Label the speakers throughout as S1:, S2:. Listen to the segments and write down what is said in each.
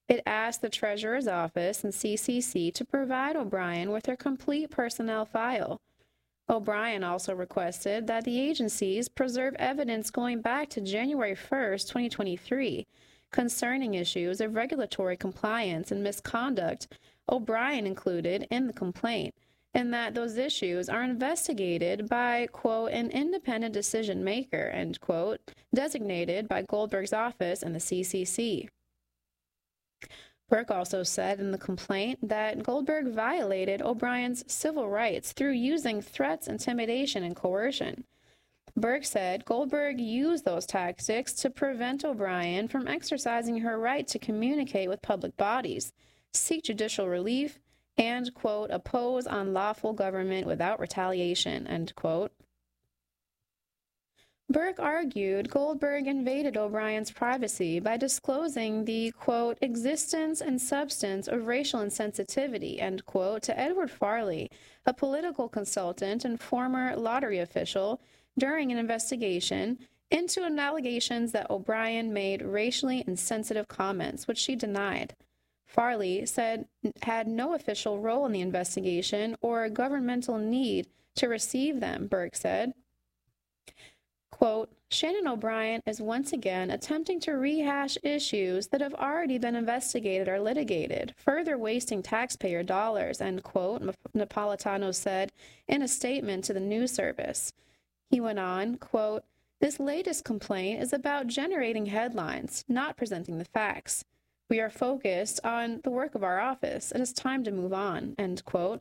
S1: It asked the Treasurer's Office and CCC to provide O'Brien with their complete personnel file. O'Brien also requested that the agencies preserve evidence going back to January 1st, 2023, concerning issues of regulatory compliance and misconduct O'Brien included in the complaint, and that those issues are investigated by, quote, an independent decision maker, end quote, designated by Goldberg's office and the CCC. Burke also said in the complaint that Goldberg violated O'Brien's civil rights through using threats, intimidation, and coercion. Burke said Goldberg used those tactics to prevent O'Brien from exercising her right to communicate with public bodies, seek judicial relief, and, quote, oppose unlawful government without retaliation, end quote. Burke argued Goldberg invaded O'Brien's privacy by disclosing the, quote, existence and substance of racial insensitivity, end quote, to Edward Farley, a political consultant and former lottery official, during an investigation into allegations that O'Brien made racially insensitive comments, which she denied. Farley said had no official role in the investigation or governmental need to receive them, Burke said. Quote, Shannon O'Brien is once again attempting to rehash issues that have already been investigated or litigated, further wasting taxpayer dollars, end quote, Napolitano said in a statement to the news service. He went on, quote, this latest complaint is about generating headlines, not presenting the facts. We are focused on the work of our office. It is time to move on, end quote.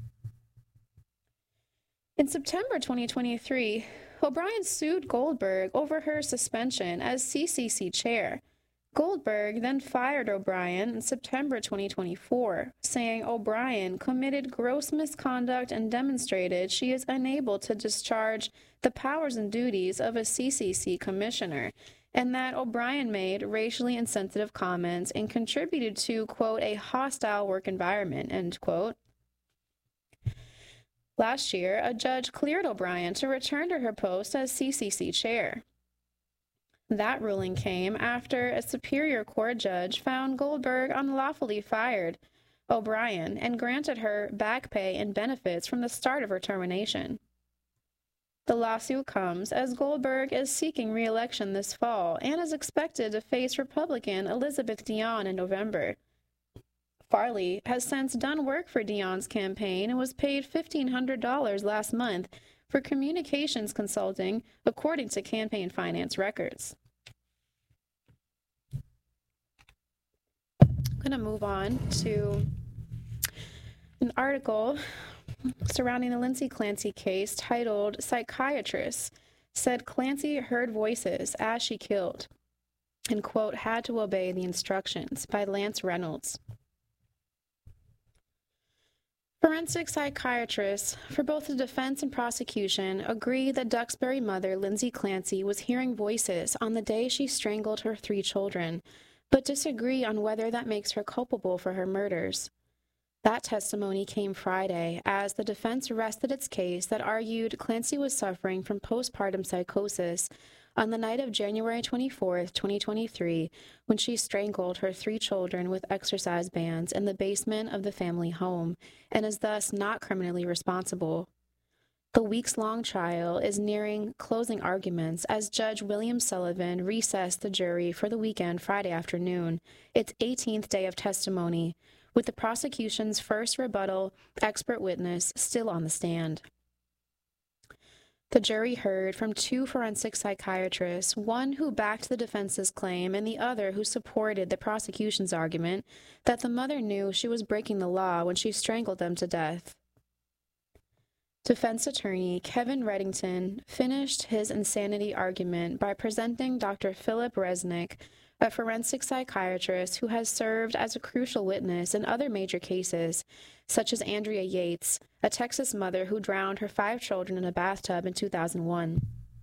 S1: In September 2023, O'Brien sued Goldberg over her suspension as CCC chair. Goldberg then fired O'Brien in September 2024, saying O'Brien committed gross misconduct and demonstrated she is unable to discharge the powers and duties of a CCC commissioner, and that O'Brien made racially insensitive comments and contributed to, quote, a hostile work environment, end quote. Last year, a judge cleared O'Brien to return to her post as CCC chair. That ruling came after a Superior Court judge found Goldberg unlawfully fired O'Brien and granted her back pay and benefits from the start of her termination. The lawsuit comes as Goldberg is seeking re-election this fall and is expected to face Republican Elizabeth Dionne in November. Farley has since done work for Dionne's campaign and was paid $1,500 last month for communications consulting, according to campaign finance records. I'm going to move on to an article surrounding the Lindsay Clancy case titled Psychiatrist Said Clancy Heard Voices as She Killed and, quote, had to obey the instructions, by Lance Reynolds. Forensic psychiatrists for both the defense and prosecution agree that Duxbury mother Lindsay Clancy was hearing voices on the day she strangled her 3 children, but disagree on whether that makes her culpable for her murders. That testimony came Friday as the defense rested its case that argued Clancy was suffering from postpartum psychosis on the night of January 24, 2023, when she strangled her 3 children with exercise bands in the basement of the family home, and is thus not criminally responsible. The weeks-long trial is nearing closing arguments as Judge William Sullivan recessed the jury for the weekend Friday afternoon, its 18th day of testimony, with the prosecution's first rebuttal expert witness still on the stand. The jury heard from 2 forensic psychiatrists, one who backed the defense's claim and the other who supported the prosecution's argument that the mother knew she was breaking the law when she strangled them to death. Defense attorney Kevin Reddington finished his insanity argument by presenting Dr. Philip Resnick, a forensic psychiatrist who has served as a crucial witness in other major cases, such as Andrea Yates, a Texas mother who drowned her 5 children in a bathtub in 2001.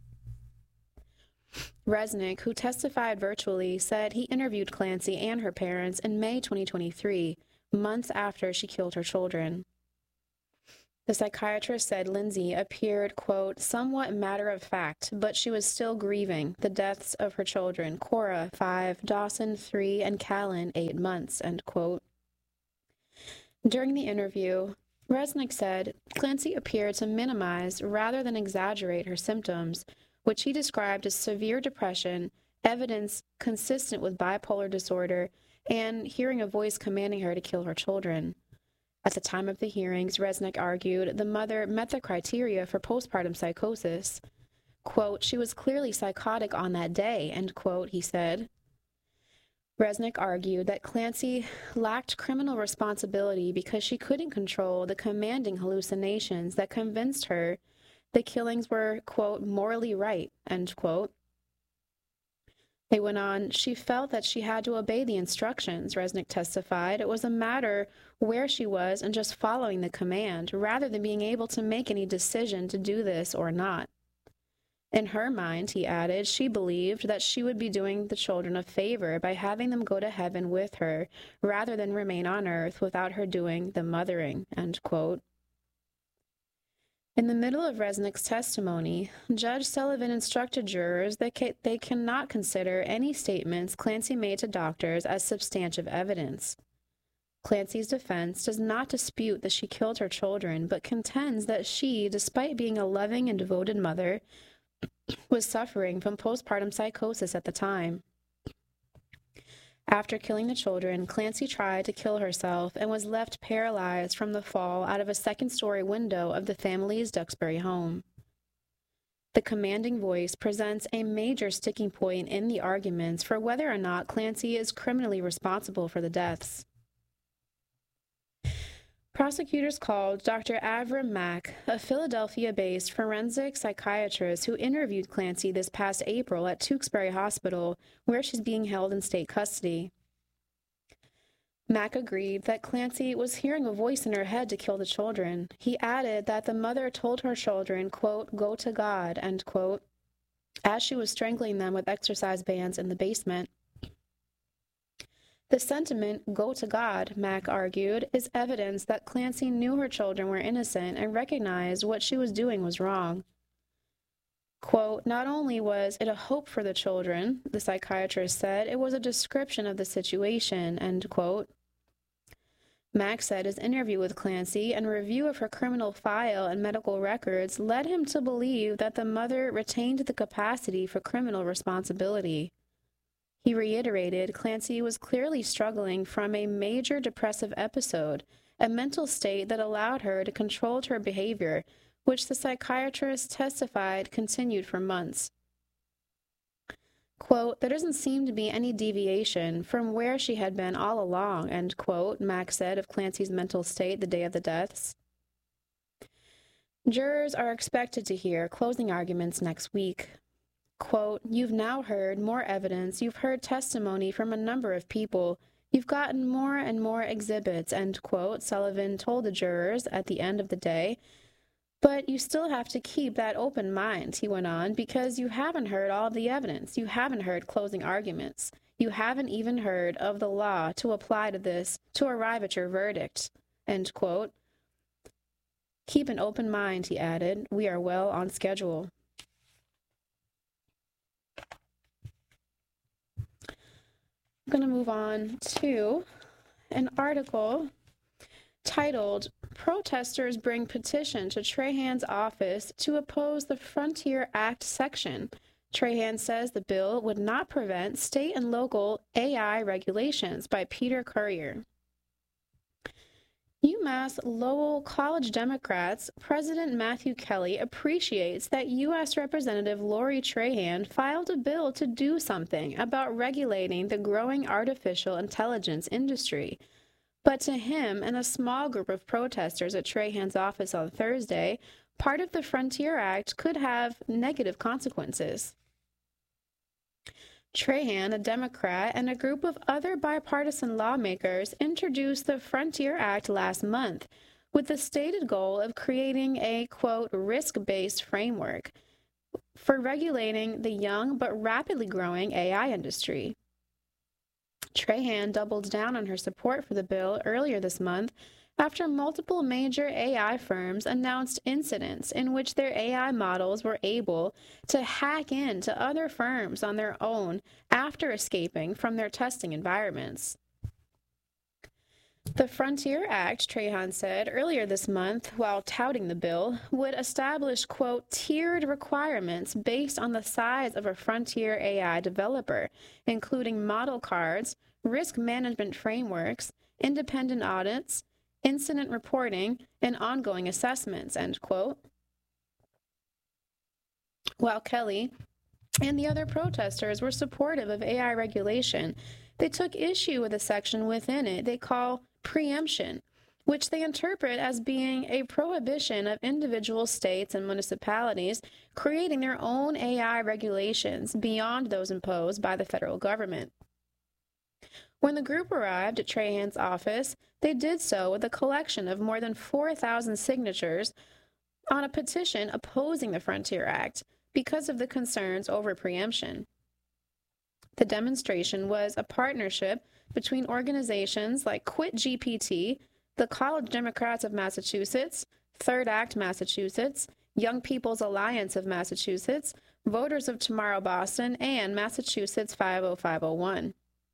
S1: Resnick, who testified virtually, said he interviewed Clancy and her parents in May 2023, months after she killed her children. The psychiatrist said Lindsay appeared, quote, somewhat matter-of-fact, but she was still grieving the deaths of her children, Cora, 5, Dawson, 3, and Callan, 8 months, end quote. During the interview, Resnick said Clancy appeared to minimize rather than exaggerate her symptoms, which he described as severe depression, evidence consistent with bipolar disorder, and hearing a voice commanding her to kill her children. At the time of the hearings, Resnick argued the mother met the criteria for postpartum psychosis. Quote, she was clearly psychotic on that day, end quote, he said. Resnick argued that Clancy lacked criminal responsibility because she couldn't control the commanding hallucinations that convinced her the killings were, quote, morally right, end quote. They went on, she felt that she had to obey the instructions, Resnick testified. It was a matter where she was and just following the command, rather than being able to make any decision to do this or not. In her mind, he added, she believed that she would be doing the children a favor by having them go to heaven with her, rather than remain on earth without her doing the mothering, end quote. In the middle of Resnick's testimony, Judge Sullivan instructed jurors that they cannot consider any statements Clancy made to doctors as substantive evidence. Clancy's defense does not dispute that she killed her children, but contends that she, despite being a loving and devoted mother, was suffering from postpartum psychosis at the time. After killing the children, Clancy tried to kill herself and was left paralyzed from the fall out of a second-story window of the family's Duxbury home. The commanding voice presents a major sticking point in the arguments for whether or not Clancy is criminally responsible for the deaths. Prosecutors called Dr. Avram Mack, a Philadelphia-based forensic psychiatrist who interviewed Clancy this past April at Tewksbury Hospital, where she's being held in state custody. Mack agreed that Clancy was hearing a voice in her head to kill the children. He added that the mother told her children, quote, go to God, end quote, as she was strangling them with exercise bands in the basement. The sentiment, go to God, Mack argued, is evidence that Clancy knew her children were innocent and recognized what she was doing was wrong. Quote, not only was it a hope for the children, the psychiatrist said, it was a description of the situation, end quote. Mack said his interview with Clancy and review of her criminal file and medical records led him to believe that the mother retained the capacity for criminal responsibility. He reiterated Clancy was clearly struggling from a major depressive episode, a mental state that allowed her to control her behavior, which the psychiatrist testified continued for months. Quote, there doesn't seem to be any deviation from where she had been all along, end quote, Mack said of Clancy's mental state the day of the deaths. Jurors are expected to hear closing arguments next week. Quote, you've now heard more evidence, you've heard testimony from a number of people, you've gotten more and more exhibits, end quote, Sullivan told the jurors at the end of the day. But you still have to keep that open mind, he went on, because you haven't heard all of the evidence, you haven't heard closing arguments, you haven't even heard of the law to apply to this to arrive at your verdict, end quote. Keep an open mind, he added, we are well on schedule. I'm going to move on to an article titled, Protesters Bring Petition to Trahan's Office to Oppose the Frontier Act Section. Trahan says the bill would not prevent state and local AI regulations, by Peter Currier. UMass Lowell College Democrats President Matthew Kelly appreciates that U.S. Representative Lori Trahan filed a bill to do something about regulating the growing artificial intelligence industry. But to him and a small group of protesters at Trahan's office on Thursday, part of the Frontier Act could have negative consequences. Trahan, a Democrat, and a group of other bipartisan lawmakers introduced the Frontier Act last month with the stated goal of creating a, quote, risk-based framework for regulating the young but rapidly growing AI industry. Trahan doubled down on her support for the bill earlier this month after multiple major AI firms announced incidents in which their AI models were able to hack into other firms on their own after escaping from their testing environments. The Frontier Act, Trahan said earlier this month while touting the bill, would establish, quote, tiered requirements based on the size of a frontier AI developer, including model cards, risk management frameworks, independent audits, incident reporting, and ongoing assessments, end quote. While Kelly and the other protesters were supportive of AI regulation, they took issue with a section within it they call preemption, which they interpret as being a prohibition of individual states and municipalities creating their own AI regulations beyond those imposed by the federal government. When the group arrived at Trahan's office, they did so with a collection of more than 4,000 signatures on a petition opposing the Frontier Act because of the concerns over preemption. The demonstration was a partnership between organizations like Quit GPT, the College Democrats of Massachusetts, Third Act Massachusetts, Young People's Alliance of Massachusetts, Voters of Tomorrow Boston, and Massachusetts 50501.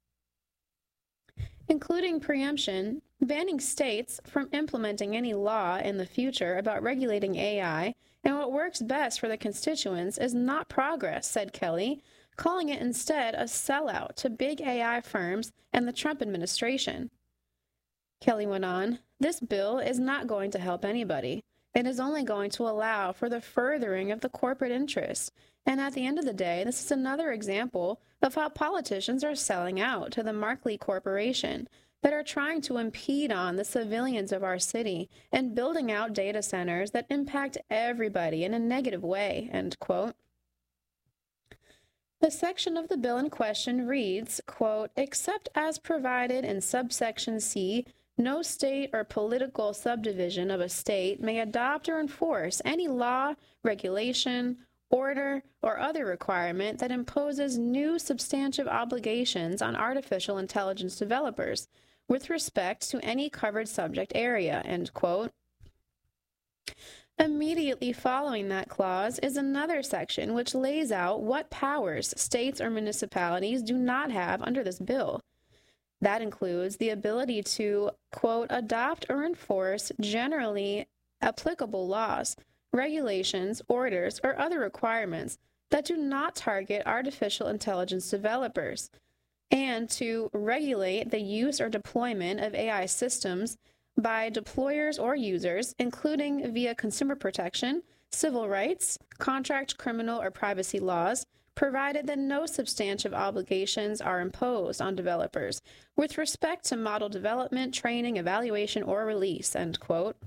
S1: Including preemption, banning states from implementing any law in the future about regulating AI and what works best for the constituents is not progress, said Kelly, calling it instead a sellout to big AI firms and the Trump administration. Kelly went on, this bill is not going to help anybody. It is only going to allow for the furthering of the corporate interests. And at the end of the day, this is another example of how politicians are selling out to the Markley Corporation that are trying to impede on the civilians of our city and building out data centers that impact everybody in a negative way, end quote. The section of the bill in question reads, quote, except as provided in subsection C, no state or political subdivision of a state may adopt or enforce any law, regulation, order, or other requirement that imposes new substantive obligations on artificial intelligence developers with respect to any covered subject area, end quote. Immediately following that clause is another section which lays out what powers states or municipalities do not have under this bill. That includes the ability to, quote, adopt or enforce generally applicable laws, regulations, orders, or other requirements that do not target artificial intelligence developers, and to regulate the use or deployment of AI systems by deployers or users, including via consumer protection, civil rights, contract, criminal, or privacy laws, provided that no substantive obligations are imposed on developers with respect to model development, training, evaluation, or release, end quote.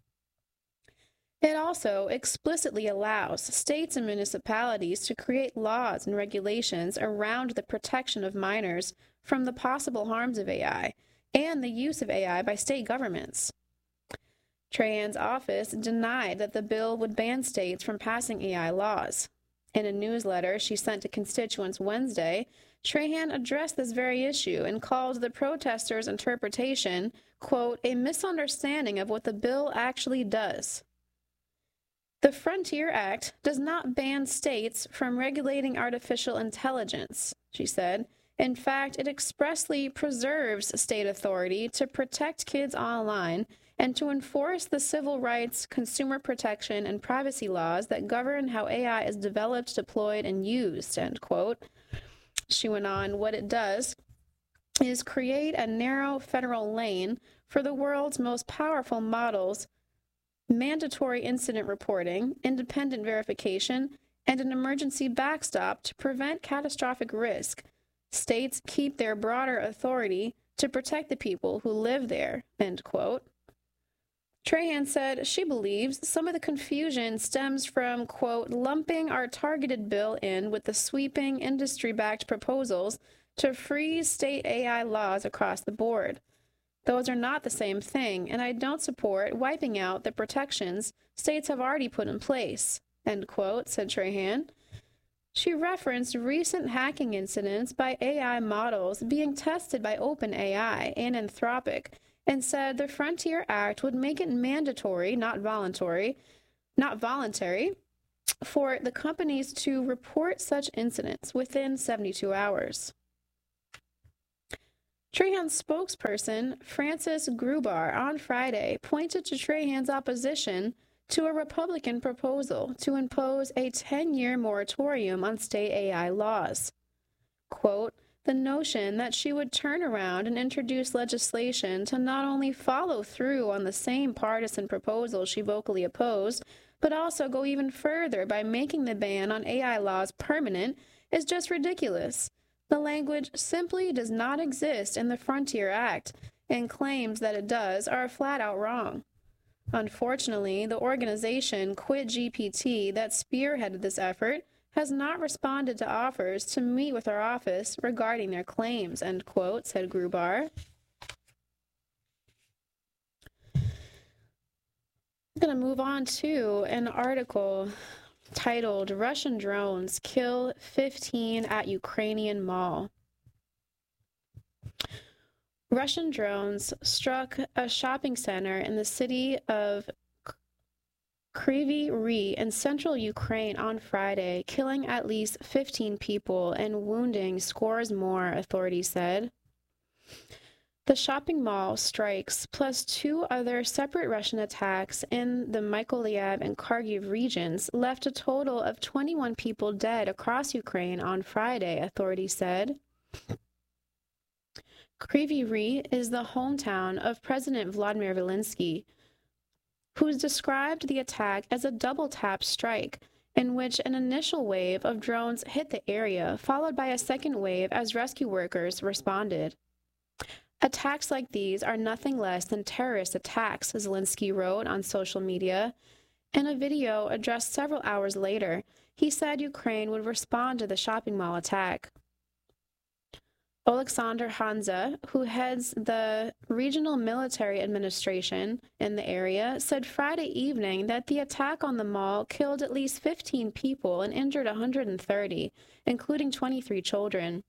S1: It also explicitly allows states and municipalities to create laws and regulations around the protection of minors from the possible harms of AI and the use of AI by state governments. Trahan's office denied that the bill would ban states from passing AI laws. In a newsletter she sent to constituents Wednesday, Trahan addressed this very issue and called the protesters' interpretation, quote, a misunderstanding of what the bill actually does. The Frontier Act does not ban states from regulating artificial intelligence, she said. In fact, it expressly preserves state authority to protect kids online and to enforce the civil rights, consumer protection, and privacy laws that govern how AI is developed, deployed, and used, end quote. She went on, what it does is create a narrow federal lane for the world's most powerful models, mandatory incident reporting, independent verification, and an emergency backstop to prevent catastrophic risk. States keep their broader authority to protect the people who live there, end quote. Trahan said she believes some of the confusion stems from, quote, lumping our targeted bill in with the sweeping industry-backed proposals to freeze state AI laws across the board. Those are not the same thing, and I don't support wiping out the protections states have already put in place, end quote, said Trahan. She referenced recent hacking incidents by AI models being tested by OpenAI and Anthropic, and said the Frontier Act would make it mandatory, not voluntary, for the companies to report such incidents within 72 hours. Trahan's spokesperson, Francis Grubar, on Friday pointed to Trahan's opposition to a Republican proposal to impose a 10-year moratorium on state AI laws. Quote, the notion that she would turn around and introduce legislation to not only follow through on the same partisan proposal she vocally opposed, but also go even further by making the ban on AI laws permanent is just ridiculous. The language simply does not exist in the Frontier Act, and claims that it does are flat out wrong. Unfortunately, the organization QuitGPT that spearheaded this effort has not responded to offers to meet with our office regarding their claims, end quote, said Grubar. I'm going to move on to an article titled Russian Drones Kill 15 at Ukrainian Mall. Russian drones struck a shopping center in the city of Kryvyi Rih in central Ukraine on Friday, killing at least 15 people and wounding scores more, authorities said. The shopping mall strikes, plus 2 other separate Russian attacks in the Mykolaiv and Kharkiv regions, left a total of 21 people dead across Ukraine on Friday, authorities said. Kryvyi Rih is the hometown of President Vladimir Zelensky, who's described the attack as a double-tap strike, in which an initial wave of drones hit the area, followed by a second wave as rescue workers responded. Attacks like these are nothing less than terrorist attacks, Zelensky wrote on social media. In a video addressed several hours later, he said Ukraine would respond to the shopping mall attack. Oleksandr Hanza, who heads the regional military administration in the area, said Friday evening that the attack on the mall killed at least 15 people and injured 130, including 23 children.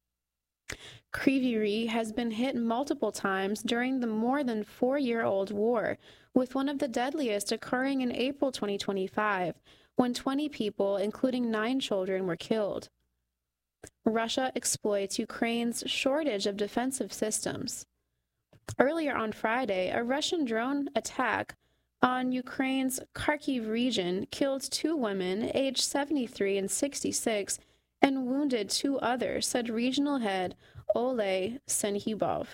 S1: Kryvyi Rih has been hit multiple times during the more than 4-year-old war, with one of the deadliest occurring in April 2025, when 20 people, including 9 children, were killed. Russia exploits Ukraine's shortage of defensive systems. Earlier on Friday, a Russian drone attack on Ukraine's Kharkiv region killed 2 women, aged 73 and 66, and wounded 2 others, said regional head Oleh Senhibov.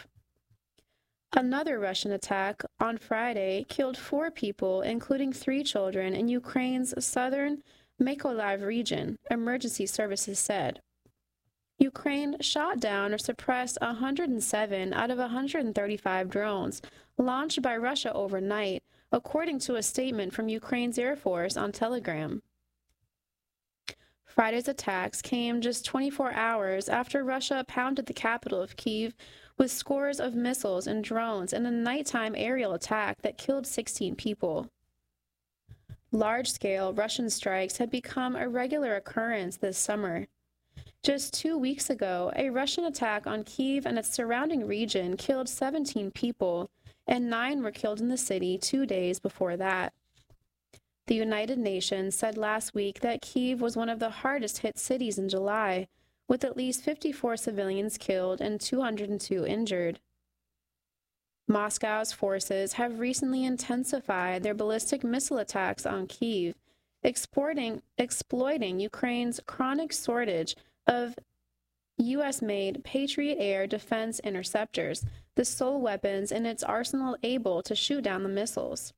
S1: Another Russian attack on Friday killed 4 people, including 3 children, in Ukraine's southern Mykolaiv region, emergency services said. Ukraine shot down or suppressed 107 out of 135 drones launched by Russia overnight, according to a statement from Ukraine's Air Force on Telegram. Friday's attacks came just 24 hours after Russia pounded the capital of Kyiv with scores of missiles and drones in a nighttime aerial attack that killed 16 people. Large-scale Russian strikes had become a regular occurrence this summer. Just 2 weeks ago, a Russian attack on Kyiv and its surrounding region killed 17 people, and 9 were killed in the city 2 days before that. The United Nations said last week that Kyiv was one of the hardest-hit cities in July, with at least 54 civilians killed and 202 injured. Moscow's forces have recently intensified their ballistic missile attacks on Kyiv, exploiting Ukraine's chronic shortage of U.S.-made Patriot air defense interceptors, the sole weapons in its arsenal able to shoot down the missiles.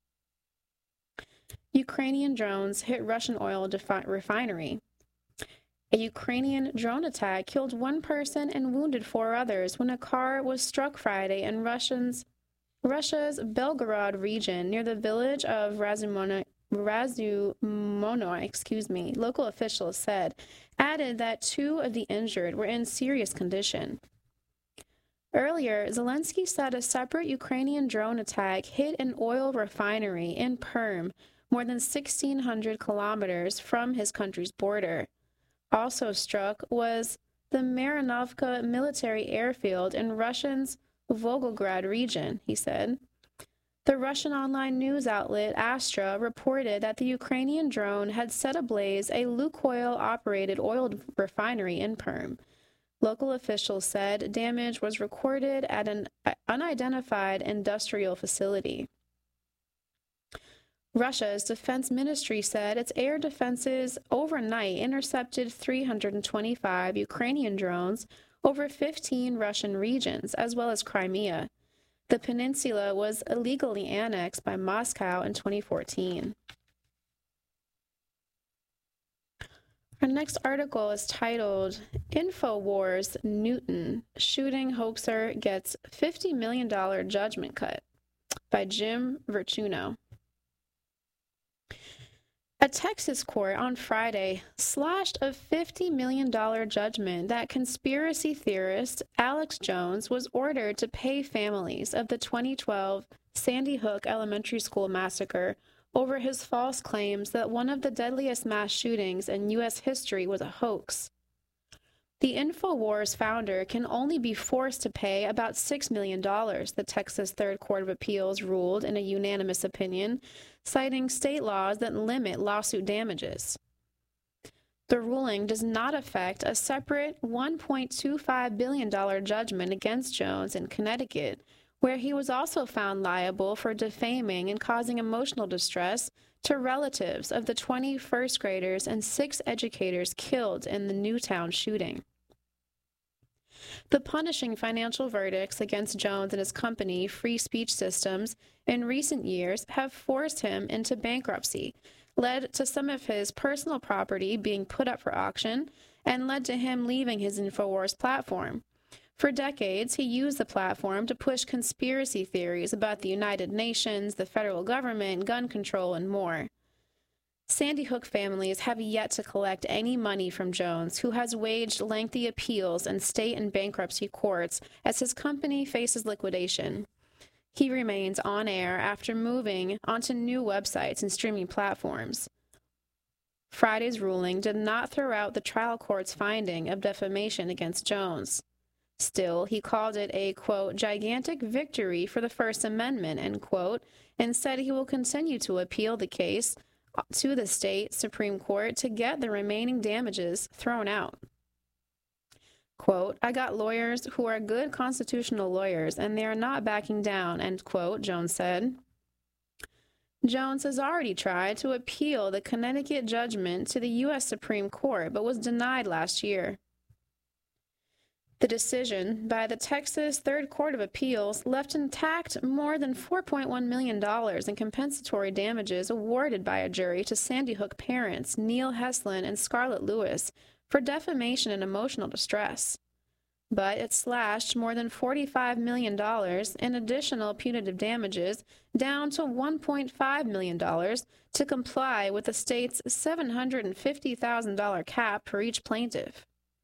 S1: Ukrainian drones hit Russian oil refinery. A Ukrainian drone attack killed 1 person and wounded 4 others when a car was struck Friday in Russia's Belgorod region near the village of Razumono, local officials said, added that 2 of the injured were in serious condition. Earlier, Zelensky said a separate Ukrainian drone attack hit an oil refinery in Perm, more than 1,600 kilometers from his country's border. Also struck was the Marinovka military airfield in Russia's Volgograd region, he said. The Russian online news outlet Astra reported that the Ukrainian drone had set ablaze a Lukoil-operated oil refinery in Perm. Local officials said damage was recorded at an unidentified industrial facility. Russia's defense ministry said its air defenses overnight intercepted 325 Ukrainian drones over 15 Russian regions, as well as Crimea. The peninsula was illegally annexed by Moscow in 2014. Our next article is titled, InfoWars Newton, Shooting Hoaxer Gets $50 Million Judgment Cut, by Jim Vertuno. A Texas court on Friday slashed a $50 million judgment that conspiracy theorist Alex Jones was ordered to pay families of the 2012 Sandy Hook Elementary School massacre over his false claims that one of the deadliest mass shootings in U.S. history was a hoax. The InfoWars founder can only be forced to pay about $6 million, the Texas Third Court of Appeals ruled in a unanimous opinion, citing state laws that limit lawsuit damages. The ruling does not affect a separate $1.25 billion judgment against Jones in Connecticut, where he was also found liable for defaming and causing emotional distress to relatives of the 20 first graders and 6 educators killed in the Newtown shooting. The punishing financial verdicts against Jones and his company, Free Speech Systems, in recent years have forced him into bankruptcy, led to some of his personal property being put up for auction, and led to him leaving his InfoWars platform. For decades, he used the platform to push conspiracy theories about the United Nations, the federal government, gun control, and more. Sandy Hook families have yet to collect any money from Jones, who has waged lengthy appeals in state and bankruptcy courts as his company faces liquidation. He remains on air after moving onto new websites and streaming platforms. Friday's ruling did not throw out the trial court's finding of defamation against Jones. Still, he called it a, quote, gigantic victory for the First Amendment, end quote, and said he will continue to appeal the case to the state Supreme Court to get the remaining damages thrown out. Quote, I got lawyers who are good constitutional lawyers, and they are not backing down, end quote, Jones said. Jones has already tried to appeal the Connecticut judgment to the U.S. Supreme Court, but was denied last year. The decision by the Texas Third Court of Appeals left intact more than $4.1 million in compensatory damages awarded by a jury to Sandy Hook parents Neil Heslin and Scarlett Lewis for defamation and emotional distress. But it slashed more than $45 million in additional punitive damages down to $1.5 million to comply with the state's $750,000 cap for each plaintiff.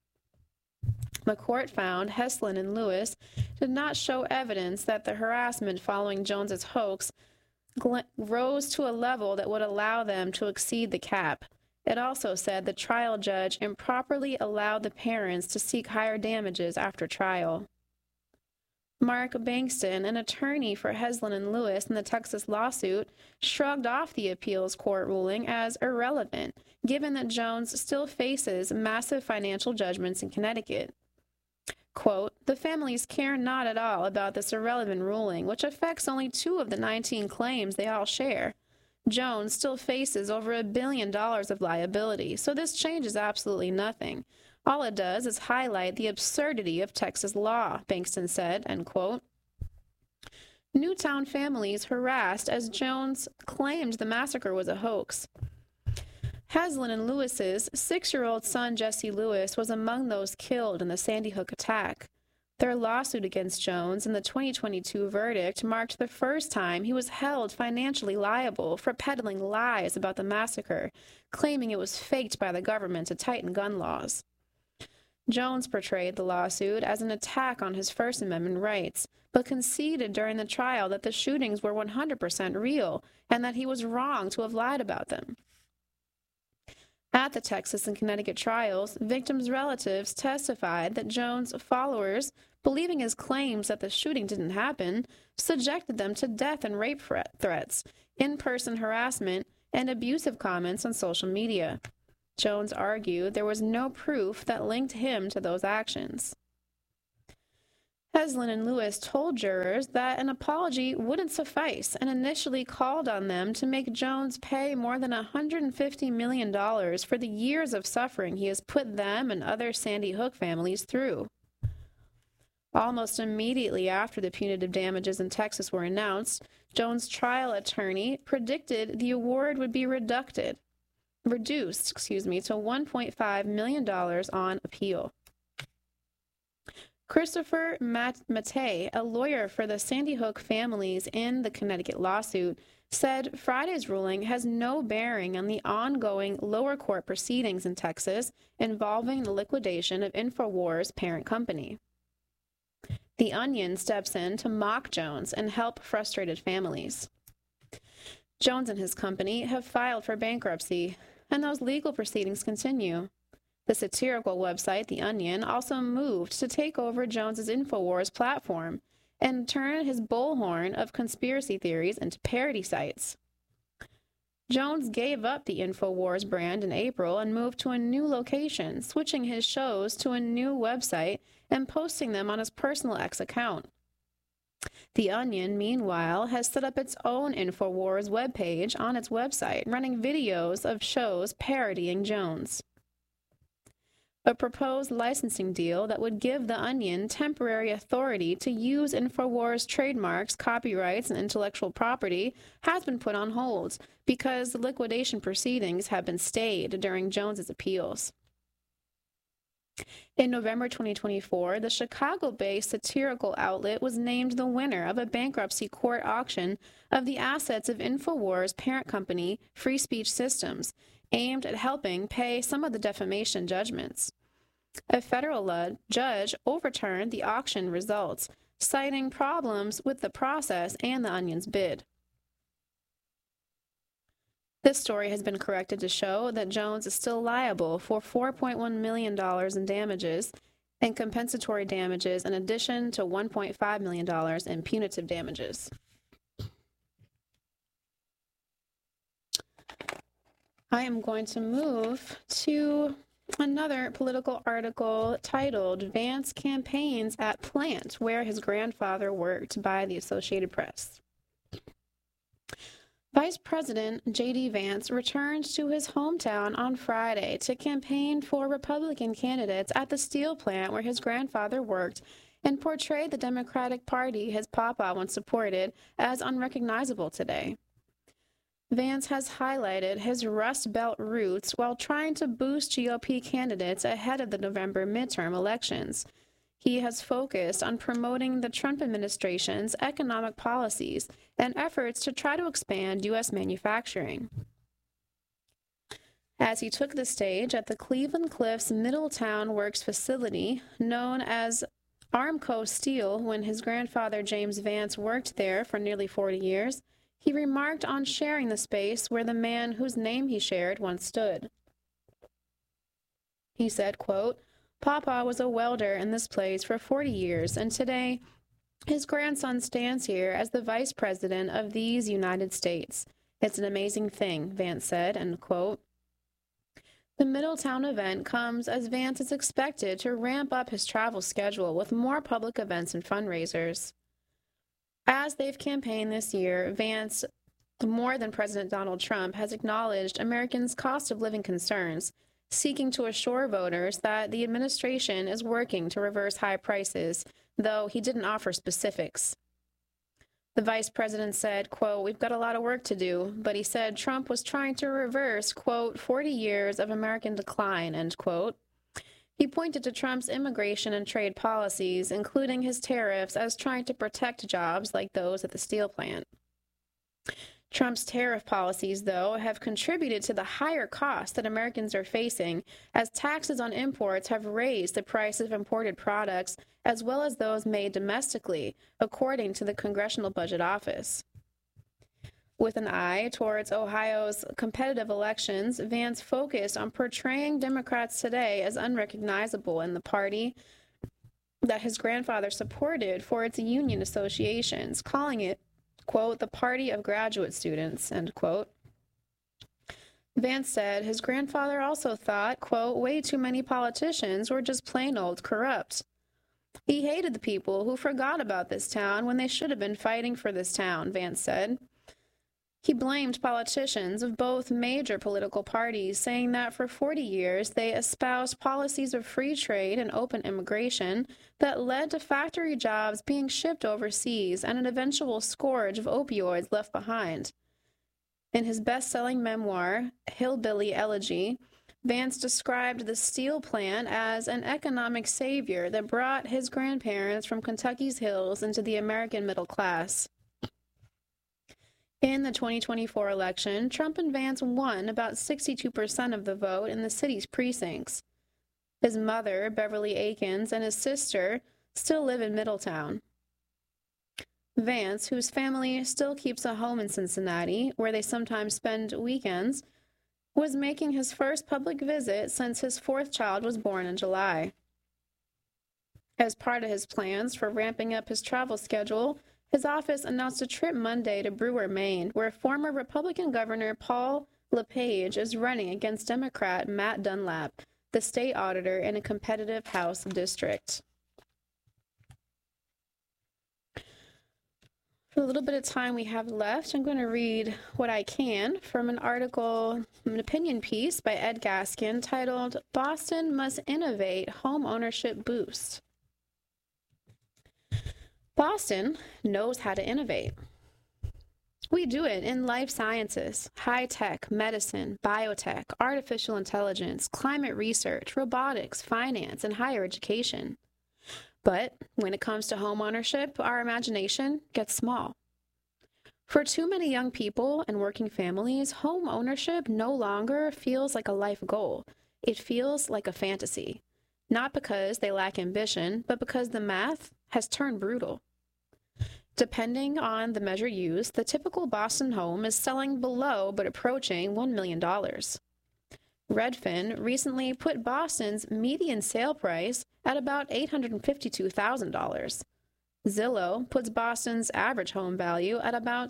S1: The court found Heslin and Lewis did not show evidence that the harassment following Jones's hoax rose to a level that would allow them to exceed the cap. It also said the trial judge improperly allowed the parents to seek higher damages after trial. Mark Bankston, an attorney for Heslin and Lewis in the Texas lawsuit, shrugged off the appeals court ruling as irrelevant, given that Jones still faces massive financial judgments in Connecticut. Quote, the families care not at all about this irrelevant ruling, which affects only 2 of the 19 claims they all share. Jones still faces over $1 billion of liability, so this changes absolutely nothing. All it does is highlight the absurdity of Texas law, Bankston said, end quote. Newtown families harassed as Jones claimed the massacre was a hoax. Heslin and Lewis's 6-year-old son Jesse Lewis was among those killed in the Sandy Hook attack. Their lawsuit against Jones and the 2022 verdict marked the first time he was held financially liable for peddling lies about the massacre, claiming it was faked by the government to tighten gun laws. Jones portrayed the lawsuit as an attack on his First Amendment rights, but conceded during the trial that the shootings were 100% real and that he was wrong to have lied about them. At the Texas and Connecticut trials, victims' relatives testified that Jones' followers believing his claims that the shooting didn't happen, subjected them to death and rape threats, in-person harassment, and abusive comments on social media. Jones argued there was no proof that linked him to those actions. Heslin and Lewis told jurors that an apology wouldn't suffice and initially called on them to make Jones pay more than $150 million for the years of suffering he has put them and other Sandy Hook families through. Almost immediately after the punitive damages in Texas were announced, Jones' trial attorney predicted the award would be reduced to $1.5 million on appeal. Christopher Mattei, a lawyer for the Sandy Hook families in the Connecticut lawsuit, said Friday's ruling has no bearing on the ongoing lower court proceedings in Texas involving the liquidation of InfoWars' parent company. The Onion steps in to mock Jones and help frustrated families. Jones and his company have filed for bankruptcy, and those legal proceedings continue. The satirical website, The Onion, also moved to take over Jones's InfoWars platform and turn his bullhorn of conspiracy theories into parody sites. Jones gave up the InfoWars brand in April and moved to a new location, switching his shows to a new website and posting them on his personal X account. The Onion, meanwhile, has set up its own InfoWars webpage on its website, running videos of shows parodying Jones. A proposed licensing deal that would give The Onion temporary authority to use InfoWars trademarks, copyrights, and intellectual property has been put on hold because the liquidation proceedings have been stayed during Jones's appeals. In November 2024, the Chicago-based satirical outlet was named the winner of a bankruptcy court auction of the assets of InfoWars' parent company, Free Speech Systems, aimed at helping pay some of the defamation judgments. A federal judge overturned the auction results, citing problems with the process and the Onion's bid. This story has been corrected to show that Jones is still liable for $4.1 million in damages and compensatory damages in addition to $1.5 million in punitive damages. I am going to move to another political article titled Vance Campaigns at Plant, where his grandfather worked, by the Associated Press. Vice President J.D. Vance returned to his hometown on Friday to campaign for Republican candidates at the steel plant where his grandfather worked and portrayed the Democratic Party his papa once supported as unrecognizable today. Vance has highlighted his Rust Belt roots while trying to boost GOP candidates ahead of the November midterm elections. He has focused on promoting the Trump administration's economic policies and efforts to try to expand U.S. manufacturing. As he took the stage at the Cleveland Cliffs Middletown Works facility, known as Armco Steel when his grandfather James Vance worked there for nearly 40 years, he remarked on sharing the space where the man whose name he shared once stood. He said, quote, "Papa was a welder in this place for 40 years, and today his grandson stands here as the vice president of these United States. It's an amazing thing," Vance said, end quote. The Middletown event comes as Vance is expected to ramp up his travel schedule with more public events and fundraisers. As they've campaigned this year, Vance, more than President Donald Trump, has acknowledged Americans' cost of living concerns, seeking to assure voters that the administration is working to reverse high prices, though he didn't offer specifics. The vice president said, quote, "We've got a lot of work to do," but he said Trump was trying to reverse, quote, 40 years of American decline, end quote. He pointed to Trump's immigration and trade policies, including his tariffs, as trying to protect jobs like those at the steel plant. Trump's tariff policies, though, have contributed to the higher costs that Americans are facing, as taxes on imports have raised the price of imported products as well as those made domestically, according to the Congressional Budget Office. With an eye towards Ohio's competitive elections, Vance focused on portraying Democrats today as unrecognizable in the party that his grandfather supported for its union associations, calling it, quote, the party of graduate students, end quote. Vance said his grandfather also thought, quote, way too many politicians were just plain old corrupt. He hated the people who forgot about this town when they should have been fighting for this town, Vance said. He blamed politicians of both major political parties, saying that for 40 years they espoused policies of free trade and open immigration that led to factory jobs being shipped overseas and an eventual scourge of opioids left behind. In his best-selling memoir, Hillbilly Elegy, Vance described the steel plant as an economic savior that brought his grandparents from Kentucky's hills into the American middle class. In the 2024 election, Trump and Vance won about 62% of the vote in the city's precincts. His mother, Beverly Akins, and his sister still live in Middletown. Vance, whose family still keeps a home in Cincinnati, where they sometimes spend weekends, was making his first public visit since his fourth child was born in July. As part of his plans for ramping up his travel schedule, his office announced a trip Monday to Brewer, Maine, where former Republican Governor Paul LePage is running against Democrat Matt Dunlap, the state auditor in a competitive House district. For the little bit of time we have left, I'm going to read what I can from an article, an opinion piece by Ed Gaskin titled, Boston Must Innovate Home Ownership Boost. Boston knows how to innovate. We do it in life sciences, high-tech, medicine, biotech, artificial intelligence, climate research, robotics, finance, and higher education. But when it comes to home ownership, our imagination gets small. For too many young people and working families, home ownership no longer feels like a life goal. It feels like a fantasy. Not because they lack ambition, but because the math has turned brutal. Depending on the measure used, the typical Boston home is selling below but approaching $1 million. Redfin recently put Boston's median sale price at about $852,000. Zillow puts Boston's average home value at about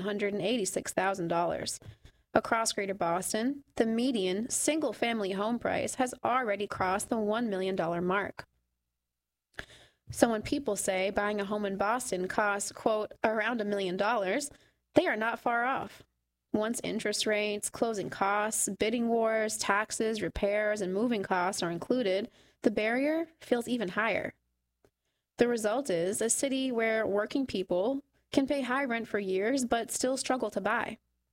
S1: $786,000. Across Greater Boston, the median single-family home price has already crossed the $1 million mark. So when people say buying a home in Boston costs, quote, around $1 million, they are not far off. Once interest rates, closing costs, bidding wars, taxes, repairs, and moving costs are included, the barrier feels even higher. The result is a city where working people can pay high rent for years but still struggle to buy.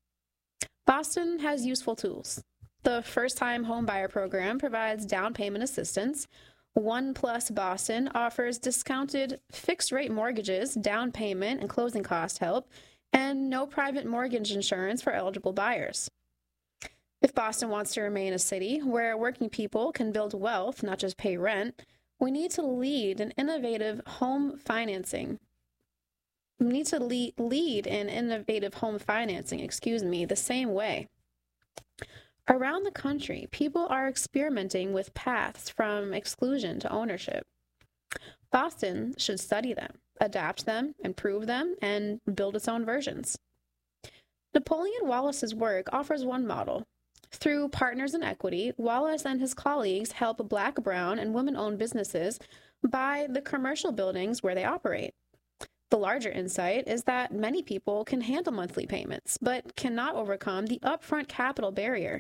S1: Boston has useful tools. The first-time homebuyer program provides down payment assistance. OnePlus Boston offers discounted fixed-rate mortgages, down payment, and closing cost help, and no private mortgage insurance for eligible buyers. If Boston wants to remain a city where working people can build wealth, not just pay rent, we need to lead in innovative home financing. We need to lead in innovative home financing, the same way. Around the country, people are experimenting with paths from exclusion to ownership. Boston should study them, adapt them, improve them, and build its own versions. Napoleon Wallace's work offers one model. Through Partners in Equity, Wallace and his colleagues help Black, brown, and women-owned businesses buy the commercial buildings where they operate. The larger insight is that many people can handle monthly payments, but cannot overcome the upfront capital barrier.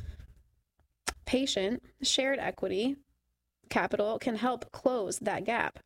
S1: Patient, shared equity capital can help close that gap.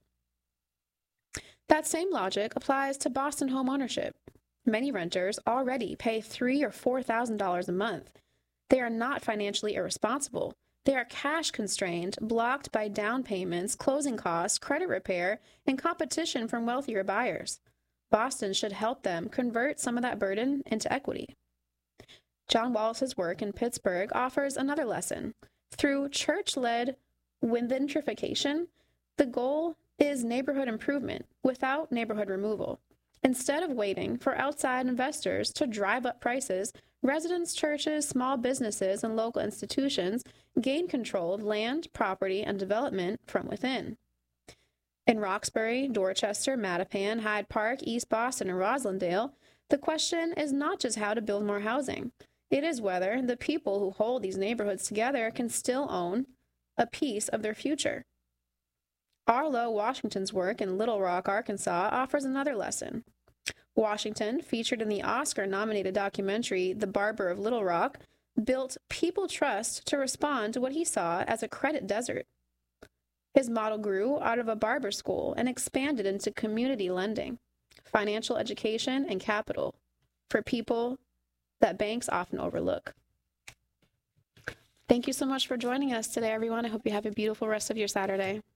S1: That same logic applies to Boston home ownership. Many renters already pay $3,000 or $4,000 a month. They are not financially irresponsible. They are cash constrained, blocked by down payments, closing costs, credit repair, and competition from wealthier buyers. Boston should help them convert some of that burden into equity. John Wallace's work in Pittsburgh offers another lesson. Through church-led gentrification, the goal is neighborhood improvement without neighborhood removal. Instead of waiting for outside investors to drive up prices, residents, churches, small businesses, and local institutions gain control of land, property, and development from within. In Roxbury, Dorchester, Mattapan, Hyde Park, East Boston, and Roslindale, the question is not just how to build more housing. It is whether the people who hold these neighborhoods together can still own a piece of their future. Arlo Washington's work in Little Rock, Arkansas, offers another lesson. Washington, featured in the Oscar-nominated documentary The Barber of Little Rock, built people trust to respond to what he saw as a credit desert. His model grew out of a barber school and expanded into community lending, financial education, and capital for people that banks often overlook. Thank you so much for joining us today, everyone. I hope you have a beautiful rest of your Saturday.